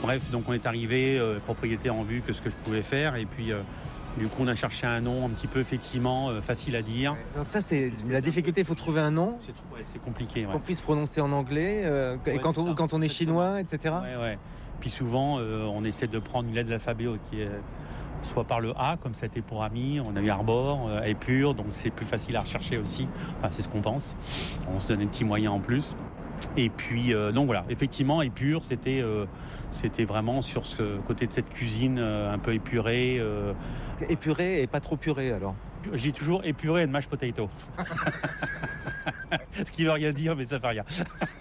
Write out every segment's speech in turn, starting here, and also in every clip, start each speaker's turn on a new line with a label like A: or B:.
A: bref, donc on est arrivé, propriétaire en vue que ce que je pouvais faire. Et puis, du coup, on a cherché un nom un petit peu, effectivement, facile à dire.
B: Donc ça, c'est la difficulté, il faut trouver un nom
A: C'est compliqué.
B: qu'on puisse prononcer en anglais, quand on est chinois, etc.
A: Ouais. Puis souvent, on essaie de prendre une lettre de l'alphabet qui est soit par le A, comme ça a été pour Ami, on a eu Arbor, Épure, donc c'est plus facile à rechercher aussi. Enfin, c'est ce qu'on pense. On se donne des petits moyens en plus. Et puis, donc voilà, effectivement, Épure, c'était vraiment sur ce côté de cette cuisine un peu épurée.
B: Épurée et pas trop purée, alors.
A: Je dis toujours épurée et de mashed potato. Ce qui veut rien dire, mais ça fait rien.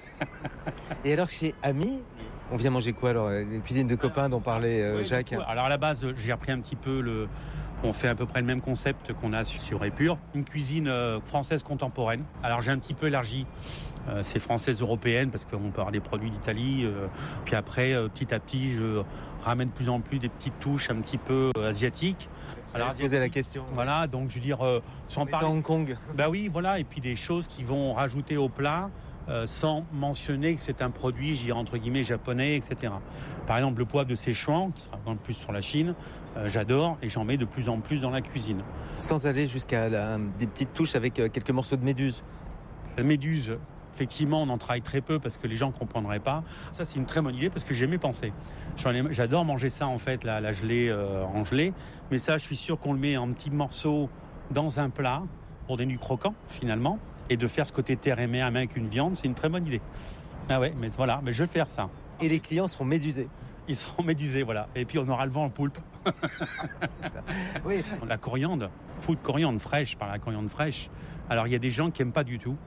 B: Et alors, chez Ami, on vient manger quoi alors? Les cuisines de copains dont parlait Jacques.
A: Alors à la base, j'ai repris un petit peu on fait à peu près le même concept qu'on a sur Épure. Une cuisine française contemporaine. Alors j'ai un petit peu élargi ces françaises européennes parce qu'on peut avoir des produits d'Italie. Puis après, petit à petit, je ramène de plus en plus des petites touches un petit peu asiatiques.
B: Alors poser la question.
A: Voilà, donc je veux dire, sans parler.
B: Hong Kong.
A: Bah oui, voilà, et puis des choses qui vont rajouter au plat. Sans mentionner que c'est un produit, je dirais entre guillemets, japonais, etc. Par exemple, le poivre de Sichuan, qui sera un peu plus sur la Chine, j'adore et j'en mets de plus en plus dans la cuisine.
B: Sans aller jusqu'à des petites touches avec quelques morceaux de méduse.
A: La méduse, effectivement, on en travaille très peu parce que les gens ne comprendraient pas. Ça, c'est une très bonne idée parce que j'ai jamais pensé. J'adore manger ça, en fait, la gelée en gelée. Mais ça, je suis sûr qu'on le met en petits morceaux dans un plat pour des nus croquants, finalement. Et de faire ce côté terre et mer avec une viande, c'est une très bonne idée. Ah ouais, mais voilà, mais je vais faire ça.
B: Et les clients seront médusés.
A: Ils seront médusés, voilà. Et puis on aura le vent en poulpe.
B: C'est ça. Oui.
A: La coriandre, fou de coriandre fraîche, par la coriandre fraîche. Alors il y a des gens qui aiment pas du tout.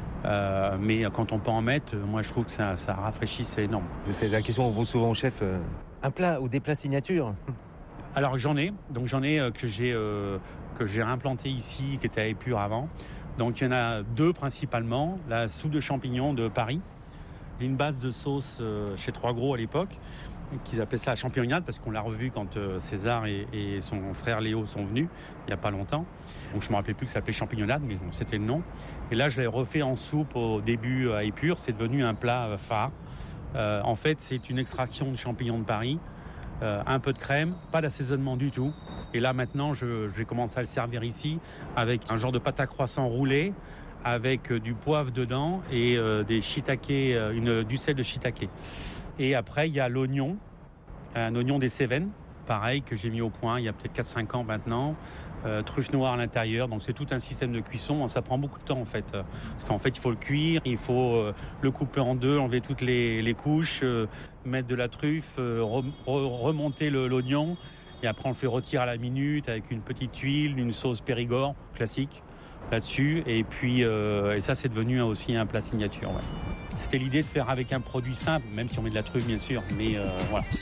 A: Mais quand on peut en mettre, moi je trouve que ça rafraîchit, c'est énorme.
B: C'est la question qu'on pose souvent au chef. Un plat ou des plats signatures?
A: Alors j'en ai que j'ai implanté ici, qui était à Épure avant. Donc il y en a deux principalement. La soupe de champignons de Paris, une base de sauce chez Trois Gros à l'époque, qu'ils appelaient ça la champignonnade parce qu'on l'a revu quand César et son frère Léo sont venus il y a pas longtemps. Donc je me rappelais plus que ça s'appelait champignonnade, mais bon, c'était le nom. Et là je l'ai refait en soupe au début à Épure. C'est devenu un plat phare. En fait, c'est une extraction de champignons de Paris. Un peu de crème, pas d'assaisonnement du tout. Et là maintenant, je vais commencer à le servir ici avec un genre de pâte à croissant roulé, avec du poivre dedans et des shiitake, du sel de shiitake. Et après, il y a l'oignon, un oignon des Cévennes, pareil, que j'ai mis au point il y a peut-être 4-5 ans maintenant. Truffe noire à l'intérieur, donc c'est tout un système de cuisson. Ça prend beaucoup de temps en fait, parce qu'en fait il faut le cuire, il faut le couper en deux, enlever toutes les couches, mettre de la truffe, remonter l'oignon, et après on le fait rôtir à la minute avec une petite huile, une sauce Périgord classique là-dessus, et puis et ça c'est devenu aussi un plat signature. Ouais. C'était l'idée de faire avec un produit simple, même si on met de la truffe bien sûr, mais voilà.